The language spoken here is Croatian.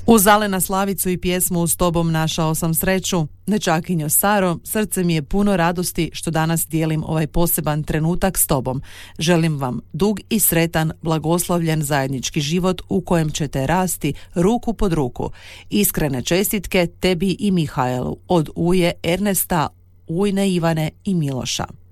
Uz Alena Slavicu i pjesmu S tobom našao sam sreću, nečakinjo Saro, srce mi je puno radosti što danas dijelim ovaj poseban trenutak s tobom. Želim vam dug i sretan, blagoslovljen zajednički život u kojem ćete rasti ruku pod ruku. Iskrene čestitke tebi i Mihajlu od uje Ernesta, Ujne Ivane i Miloša.